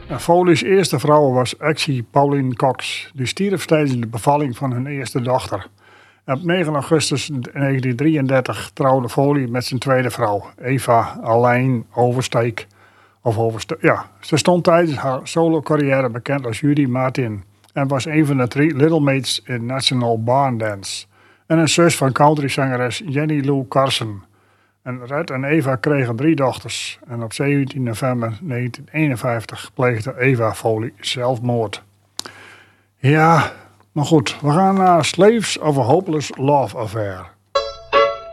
Foley's eerste vrouw was Exie Pauline Cox. Die stierf tijdens de bevalling van hun eerste dochter. Op 9 augustus 1933 trouwde Foley met zijn tweede vrouw, Eva Alain Oversteek. Ze stond tijdens haar solo-carrière bekend als Judy Martin en was een van de 3 Little Mates in National Barn Dance. En een zus van countryzangeres Jenny Lou Carson. En Red en Eva kregen 3 dochters. En op 17 november 1951 pleegde Eva Foley zelfmoord. Ja, maar goed, we gaan naar Slaves of a Hopeless Love Affair.